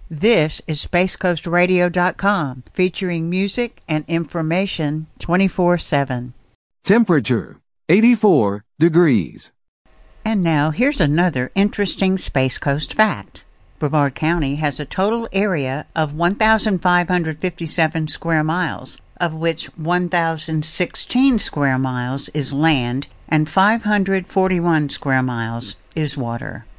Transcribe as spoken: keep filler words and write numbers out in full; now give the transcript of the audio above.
This is space coast radio dot com, featuring music and information twenty-four seven. Temperature, eighty-four degrees. And now, here's another interesting Space Coast fact. Brevard County has a total area of one thousand five hundred fifty-seven square miles, of which one thousand sixteen square miles is land and five hundred forty-one square miles is water.